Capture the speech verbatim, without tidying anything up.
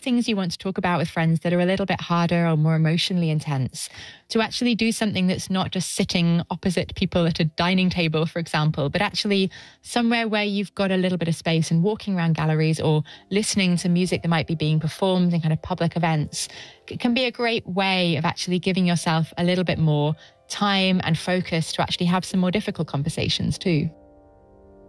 got things you want to talk about with friends that are a little bit harder or more emotionally intense, to actually do something that's not just sitting opposite people at a dining table, for example, but actually somewhere where you've got a little bit of space and walking around galleries or listening to music that might be being performed in kind of public events, it can be a great way of actually giving yourself a little bit more time and focus to actually have some more difficult conversations too.